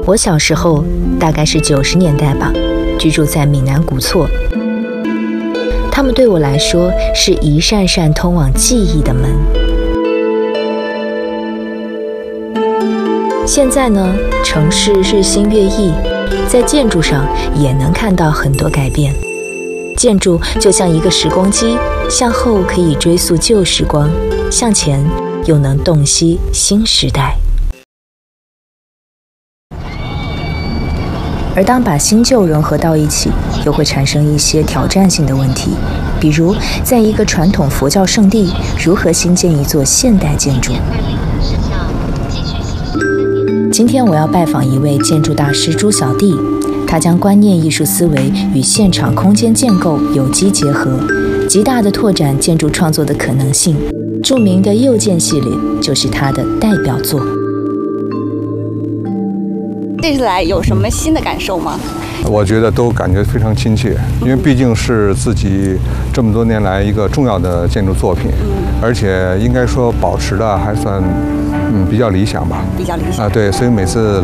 我小时候大概是90年代吧，居住在闽南古厝。它们对我来说是一扇扇通往记忆的门。现在呢，城市日新月异，在建筑上也能看到很多改变。建筑就像一个时光机，向后可以追溯旧时光，向前又能洞悉新时代。而当把新旧融合到一起，又会产生一些挑战性的问题，比如在一个传统佛教圣地，如何新建一座现代建筑？今天我要拜访一位建筑大师朱小弟，他将观念艺术思维与现场空间建构有机结合，极大地拓展建筑创作的可能性。著名的右建系列就是他的代表作。 这次来有什么新的感受吗？ 我觉得都感觉非常亲切，因为毕竟是自己这么多年来一个重要的建筑作品，而且应该说保持的还算比较理想吧。 比较理想对，所以每次